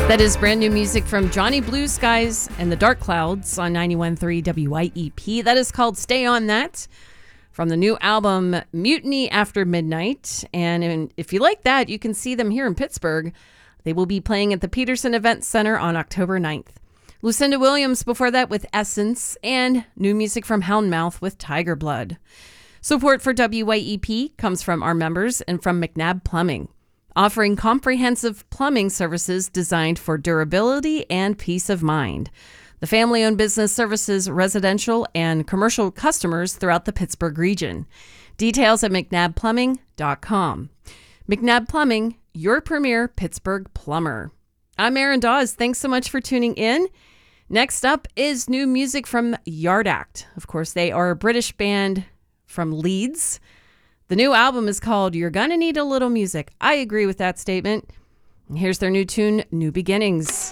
That is brand new music from Johnny Blue Skies and the Dark Clouds on 91.3 WYEP. That is called Stay On That from the new album Mutiny After Midnight. And if you like that, you can see them here in Pittsburgh. They will be playing at the Peterson Event Center on October 9th. Lucinda Williams before that with Essence, and new music from Houndmouth with Tiger Blood. Support for WYEP comes from our members and from McNabb Plumbing, offering comprehensive plumbing services designed for durability and peace of mind. The family-owned business services residential and commercial customers throughout the Pittsburgh region. Details at mcnabbplumbing.com. McNabb Plumbing, your premier Pittsburgh plumber. I'm Erin Dawes. Thanks so much for tuning in. Next up is new music from Yard Act. Of course, they are a British band from Leeds. The new album is called You're Gonna Need a Little Music. I agree with that statement. Here's their new tune, New Beginnings.